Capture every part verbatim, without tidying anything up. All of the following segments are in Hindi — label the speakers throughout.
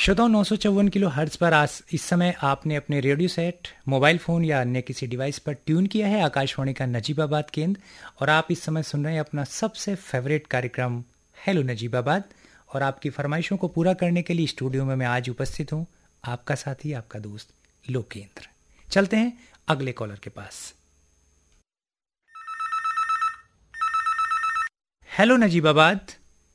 Speaker 1: श्रोताओं नौ सौ चौवन किलो हर्ट्ज पर आज इस समय आपने अपने रेडियो सेट, मोबाइल फोन या अन्य किसी डिवाइस पर ट्यून किया है आकाशवाणी का नजीबाबाद केंद्र और आप इस समय सुन रहे हैं अपना सबसे फेवरेट कार्यक्रम हेलो नजीबाबाद। और आपकी फरमाइशों को पूरा करने के लिए स्टूडियो में मैं आज उपस्थित हूँ, आपका साथी, आपका दोस्त लोकेंद्र। चलते हैं अगले कॉलर के पास। हेलो नजीबाबाद।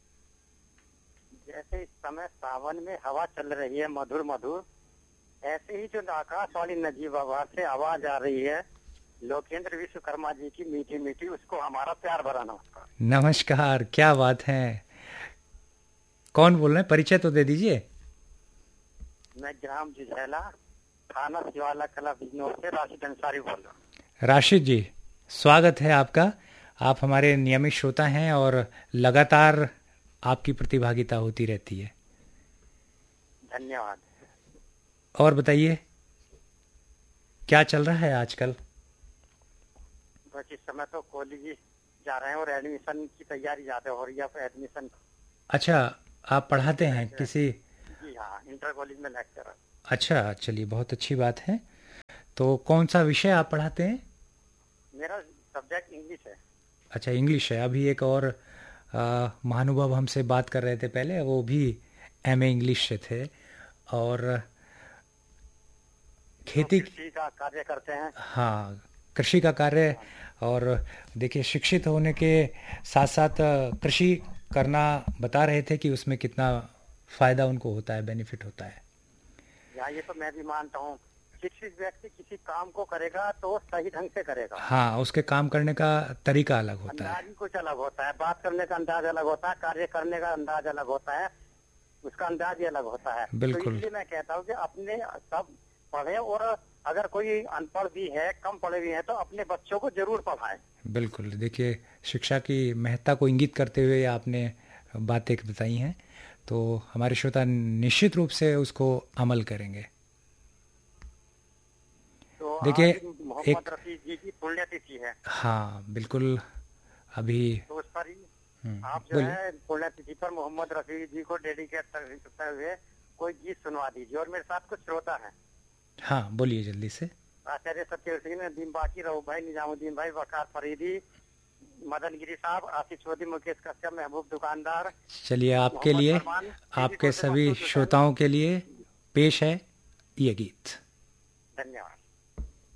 Speaker 2: जैसे इस समय सावन में हवा चल रही है मधुर मधुर, ऐसे ही जो आकाशवाणी नजीबाबाद से आवाज आ रही है लोकेंद्र विश्वकर्मा जी की मीठी मीठी, उसको हमारा प्यार भरा नमस्कार।
Speaker 1: नमस्कार, क्या बात है। कौन बोल रहे हैं, परिचय तो दे दीजिए।
Speaker 2: मैं ग्राम जुझैला, थाना शिवाला कला बिजनौर से राशिद अंसारी बोल रहा हूँ।
Speaker 1: राशिद जी, स्वागत है आपका। आप हमारे नियमित श्रोता हैं और लगातार आपकी प्रतिभागिता होती रहती है।
Speaker 2: धन्यवाद।
Speaker 1: और बताइए क्या चल रहा है आजकल?
Speaker 2: बस इस समय तो कॉलेज जा रहे हैं और एडमिशन की तैयारी ज्यादा हो रही है। एडमिशन।
Speaker 1: अच्छा, आप पढ़ाते हैं किसी?
Speaker 2: जी हाँ, इंटर कॉलेज में लेक्चरर। अच्छा,
Speaker 1: चलिए बहुत अच्छी बात है। तो कौन सा विषय आप पढ़ाते हैं?
Speaker 2: मेरा सब्जेक्ट इंग्लिश है।
Speaker 1: अच्छा, इंग्लिश है। अभी एक और आ, महानुभाव हमसे बात कर रहे थे पहले, वो भी एम ए इंग्लिश से थे और खेती
Speaker 2: कृषि का कार्य करते हैं।
Speaker 1: हाँ, कृषि का कार्य। और देखिए, शिक्षित होने के साथ साथ कृषि करना बता रहे थे कि उसमें कितना फायदा उनको होता है, बेनिफिट होता है।
Speaker 2: या ये तो मैं भी मानता हूँ, शिक्षित व्यक्ति किसी काम को करेगा तो सही ढंग से करेगा।
Speaker 1: हाँ, उसके काम करने का तरीका अलग होता है,
Speaker 2: अंदाज ही कुछ अलग होता है, बात करने का अंदाज अलग होता है, कार्य करने का अंदाज अलग होता है, उसका अंदाज ही अलग होता है।
Speaker 1: बिल्कुल।
Speaker 2: तो इसलिए मैं कहता हूँ कि अपने सब पढ़े, और अगर कोई अनपढ़ भी है, कम पढ़े भी है, तो अपने बच्चों को जरूर पढ़ाएं।
Speaker 1: बिल्कुल। देखिए, शिक्षा की महत्ता को इंगित करते हुए आपने बातें बताई हैं, तो हमारे श्रोता निश्चित रूप से उसको अमल करेंगे।
Speaker 2: तो
Speaker 1: देखिए,
Speaker 2: मोहम्मद रफी जी की पुण्यतिथि है।
Speaker 1: हाँ बिल्कुल। अभी
Speaker 2: तो उस पर ही आप जो है पुण्यतिथि पर मोहम्मद रफी जी को डेडिकेट करते हुए कोई गीत सुनवा दीजिए। और मेरे साथ कुछ श्रोता है।
Speaker 1: हाँ, बोलिए जल्दी से।
Speaker 2: आचार्य सत्य सिंह, नदीम बाकी, रहू भाई, निजामुद्दीन भाई, वकार फरीदी, मदन गिरी साहब, आसिफ चौधरी, मुकेश कश्यप, महबूब दुकानदार।
Speaker 1: चलिए, आपके लिए, आपके सभी श्रोताओं के लिए पेश है ये गीत।
Speaker 2: धन्यवाद।